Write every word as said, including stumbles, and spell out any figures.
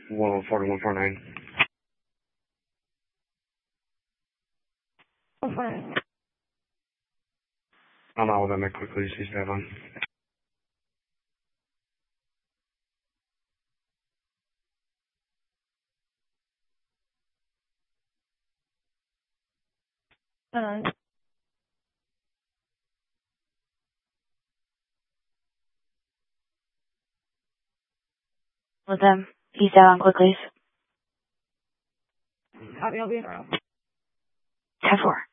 one one four to one four nine. one four nine. I'm out with them quickly, see if on. Uh, With them. He's down on quickly. copy, I'll be in a row. ten four.